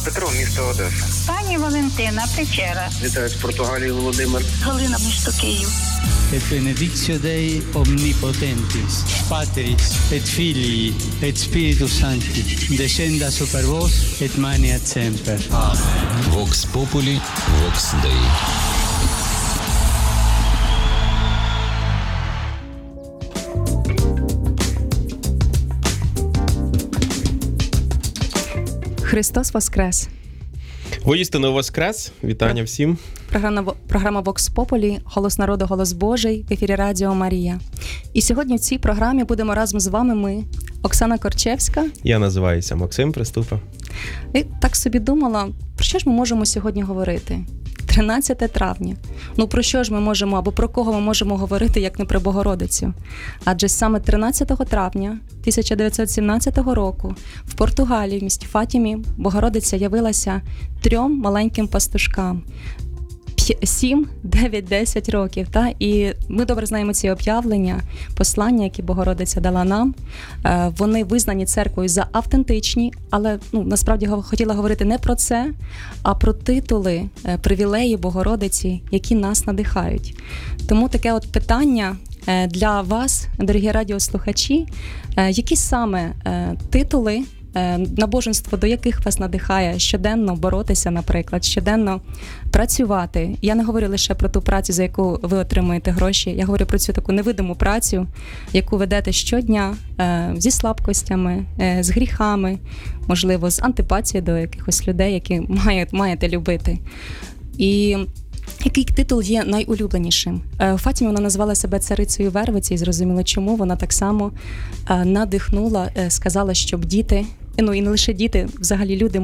Петро, місто Одеса. Пані Валентина, Печера. Вітаю з Португалії, Володимир. Галина, місто Київ. Et benedictio Dei omnipotentis, Patris et Filii et Spiritus Sancti, descenda super vos et maneat semper. Amen. Vox Populi, Vox Dei. Христос Воскрес! Воістину воскрес! Вітання всім! Програма «Вокс Популі», «Голос народу, голос Божий» в ефірі Радіо Марія. І сьогодні в цій програмі будемо разом з вами ми, Оксана Корчевська. Я називаюся Максим Приступа. І так собі думала, про що ж ми можемо сьогодні говорити? 13 травня. Ну про що ж ми можемо, або про кого ми можемо говорити, як не про Богородицю? Адже саме 13 травня 1917 року в Португалії, в місті Фатімі, Богородиця явилася 3 маленьким пастушкам. 7, 9, 10 років. Та? І ми добре знаємо ці об'явлення, послання, які Богородиця дала нам. Вони визнані церквою за автентичні, але насправді хотіла говорити не про це, а про титули, привілеї Богородиці, які нас надихають. Тому таке от питання для вас, дорогі радіослухачі, які саме титули, набоженство, до яких вас надихає щоденно боротися, наприклад, щоденно працювати. Я не говорю лише про ту працю, за яку ви отримуєте гроші, я говорю про цю таку невидиму працю, яку ведете щодня зі слабкостями, з гріхами, можливо, з антипатією до якихось людей, які маєте любити. І який титул є найулюбленішим? У Фатімі вона назвала себе царицею Вервиці, і зрозуміло, чому вона так само надихнула, сказала, щоб діти, і не лише діти, взагалі люди